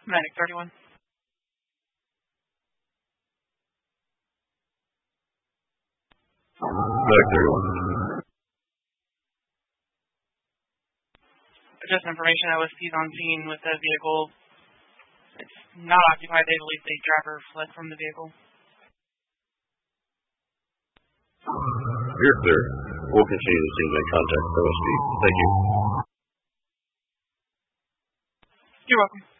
Medic 31. Medic 31. Just information, OSP's on scene with the vehicle. It's not occupied. They believe the driver fled from the vehicle. You're clear. We'll continue to see and contact OSP. Thank you. You're welcome.